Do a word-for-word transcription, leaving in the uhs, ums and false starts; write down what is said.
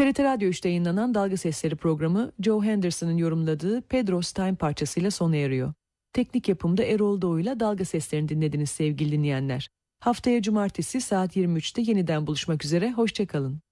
T R T Radyo üçte yayınlanan Dalga Sesleri programı Joe Henderson'ın yorumladığı Pedro's Time parçasıyla sona eriyor. Teknik yapımda Erol Doğu'yla Dalga Seslerini dinlediniz sevgili dinleyenler. Haftaya cumartesi saat yirmi üçte yeniden buluşmak üzere, hoşça kalın.